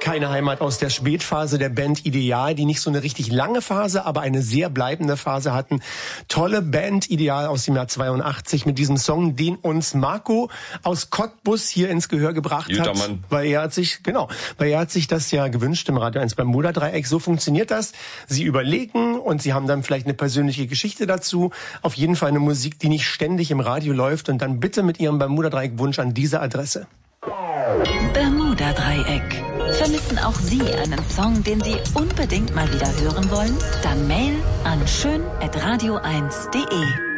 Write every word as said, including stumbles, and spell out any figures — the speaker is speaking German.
Keine Heimat aus der Spätphase der Band Ideal, die nicht so eine richtig lange Phase, aber eine sehr bleibende Phase hatten. Tolle Band Ideal aus dem Jahr zweiundachtzig mit diesem Song, den uns Marco aus Cottbus hier ins Gehör gebracht Jüter hat. Mann. Weil er hat sich, genau, weil er hat sich das ja gewünscht im Radio eins Bermuda-Dreieck. So funktioniert das. Sie überlegen und sie haben dann vielleicht eine persönliche Geschichte dazu. Auf jeden Fall eine Musik, die nicht ständig im Radio läuft, und dann bitte mit ihrem Bermuda-Dreieck-Wunsch an diese Adresse. Bermuda-Dreieck. Vermissen auch Sie einen Song, den Sie unbedingt mal wieder hören wollen? Dann mail an schön at radio eins punkt de.